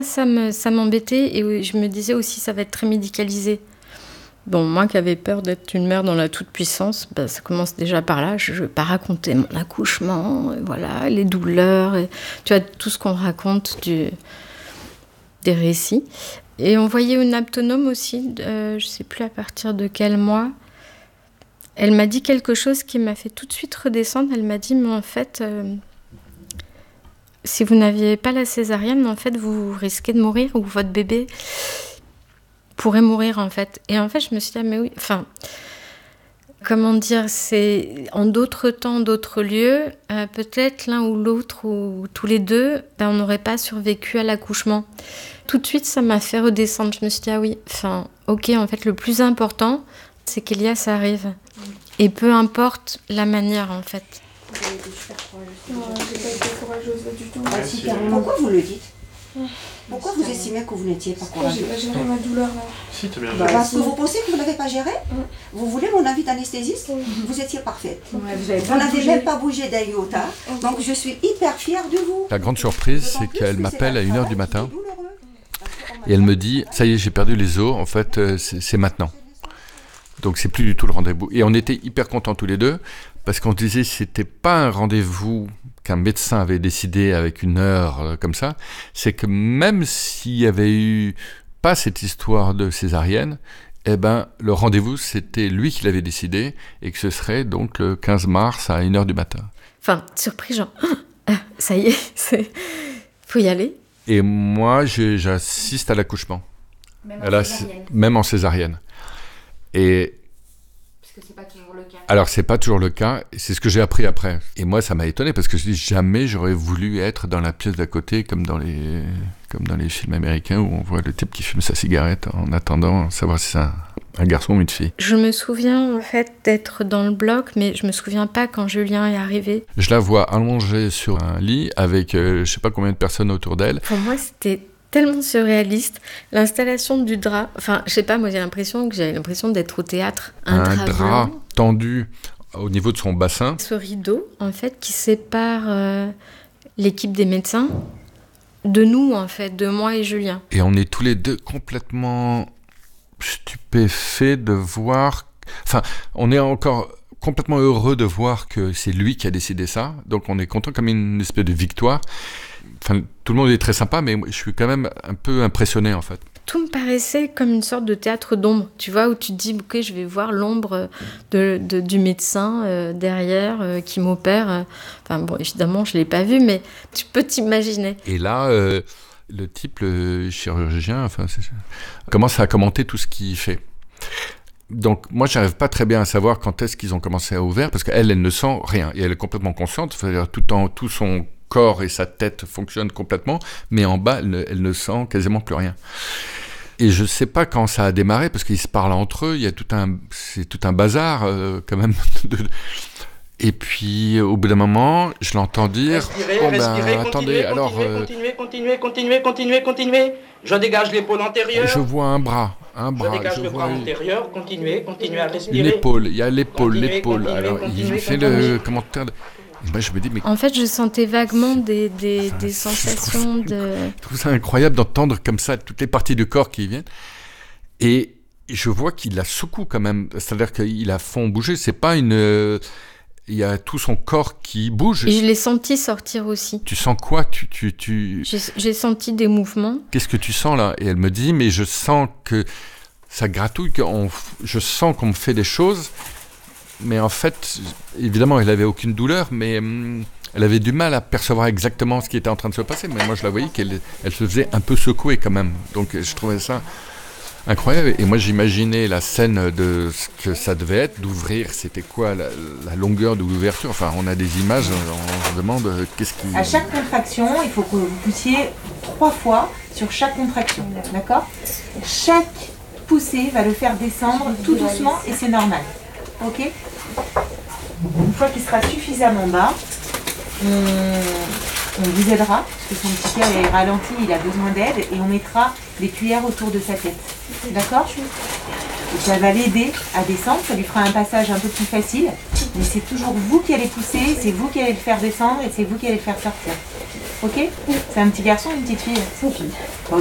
Ça m'embêtait et je me disais aussi ça va être très médicalisé. Bon, moi qui avais peur d'être une mère dans la toute-puissance, ça commence déjà par là. Je ne vais pas raconter mon accouchement, voilà, les douleurs, tu vois, tout ce qu'on raconte des récits. Et on voyait une aptonome aussi, je ne sais plus à partir de quel mois. Elle m'a dit quelque chose qui m'a fait tout de suite redescendre. Elle m'a dit, mais en fait, si vous n'aviez pas la césarienne, en fait, vous risquez de mourir ou votre bébé pourrait mourir, en fait. Et en fait, je me suis dit, ah, mais oui, enfin, comment dire, c'est en d'autres temps, d'autres lieux, peut-être l'un ou l'autre ou tous les deux, on n'aurait pas survécu à l'accouchement. Tout de suite, ça m'a fait redescendre. Je me suis dit, ah oui, enfin, ok, en fait, le plus important, c'est qu'Elias arrive. Et peu importe la manière, en fait. Vous avez été super courageuse. Non, j'ai pas été courageuse du tout. Ah, si, pourquoi vous le dites? Pourquoi vous estimez que vous n'étiez pas courageuse? J'ai pas géré ma douleur là. Si, t'as bien géré. Parce que vous pensez que vous ne l'avez pas géré? Vous voulez mon avis d'anesthésiste? Vous étiez parfaite. Vous n'avez même pas bougé d'un iota. Donc je suis hyper fière de vous. La grande surprise, c'est qu'elle m'appelle à 1h du matin et elle me dit « Ça y est, j'ai perdu les os, en fait, c'est maintenant ». Donc c'est plus du tout le rendez-vous. Et on était hyper contents tous les deux, parce qu'on disait que c'était pas un rendez-vous qu'un médecin avait décidé avec une heure comme ça, c'est que même s'il y avait eu pas cette histoire de césarienne, eh ben, le rendez-vous, c'était lui qui l'avait décidé, et que ce serait donc le 15 mars à 1h du matin. Enfin, surpris, genre, ça y est, faut y aller. Et moi, j'assiste à l'accouchement. Même en césarienne. Et parce que c'est pas toujours le cas. Alors c'est pas toujours le cas, c'est ce que j'ai appris après. Et moi ça m'a étonné parce que je dis jamais j'aurais voulu être dans la pièce d'à côté comme dans les films américains où on voit le type qui fume sa cigarette en attendant de savoir si c'est un garçon ou une fille. Je me souviens en fait d'être dans le bloc, mais je me souviens pas quand Julien est arrivé. Je la vois allongée sur un lit avec je sais pas combien de personnes autour d'elle. Pour moi c'était tellement surréaliste, l'installation du drap, enfin je sais pas, moi j'avais l'impression d'être au théâtre. Un drap tendu au niveau de son bassin. Ce rideau en fait qui sépare l'équipe des médecins de nous en fait, de moi et Julien. Et on est tous les deux complètement stupéfaits de voir, enfin on est encore complètement heureux de voir que c'est lui qui a décidé ça, donc on est content comme une espèce de victoire. Enfin, tout le monde est très sympa, mais je suis quand même un peu impressionné, en fait. Tout me paraissait comme une sorte de théâtre d'ombre, tu vois, où tu te dis, ok, je vais voir l'ombre du médecin derrière qui m'opère. Enfin, bon, évidemment, je ne l'ai pas vu, mais tu peux t'imaginer. Et là, le type, le chirurgien, commence à commenter tout ce qu'il fait. Donc, moi, je n'arrive pas très bien à savoir quand est-ce qu'ils ont commencé à ouvrir, parce qu'elle, elle ne sent rien. Et elle est complètement consciente, c'est-à-dire tout son corps et sa tête fonctionnent complètement, mais en bas, elle ne sent quasiment plus rien. Et je ne sais pas quand ça a démarré, parce qu'ils se parlent entre eux, c'est tout un bazar, quand même. Et puis, au bout d'un moment, je l'entends dire... Respirez, attendez, continuez. Je dégage l'épaule antérieure. Je vois un bras. Je dégage le bras antérieur, continuez à respirer. L'épaule, il y a l'épaule. Alors, il fait le commentaire... Moi, je me dis, mais... En fait, je sentais vaguement des sensations de... Je trouve ça incroyable d'entendre comme ça toutes les parties du corps qui viennent. Et je vois qu'il la secoue quand même. C'est-à-dire qu'il la font bouger. C'est pas une... Il y a tout son corps qui bouge. Et je l'ai senti sortir aussi. Tu sens quoi? J'ai senti des mouvements. Qu'est-ce que tu sens là? Et elle me dit, mais je sens que ça gratouille, je sens qu'on me fait des choses... Mais en fait, évidemment, elle n'avait aucune douleur, mais elle avait du mal à percevoir exactement ce qui était en train de se passer. Mais moi, je la voyais qu'elle se faisait un peu secouer quand même. Donc, je trouvais ça incroyable. Et moi, j'imaginais la scène de ce que ça devait être, d'ouvrir. C'était quoi la longueur de l'ouverture? Enfin, on a des images, on se demande qu'est-ce qui... À chaque contraction, il faut que vous poussiez 3 fois sur chaque contraction, d'accord? Chaque poussée va le faire descendre tout doucement et c'est normal. Ok. Une fois qu'il sera suffisamment bas, on vous aidera, parce que son petit cœur est ralenti, il a besoin d'aide, et on mettra des cuillères autour de sa tête. D'accord? Et ça va l'aider à descendre, ça lui fera un passage un peu plus facile, mais c'est toujours vous qui allez pousser, c'est vous qui allez le faire descendre, et c'est vous qui allez le faire sortir. Ok? C'est un petit garçon ou une petite fille? C'est une fille.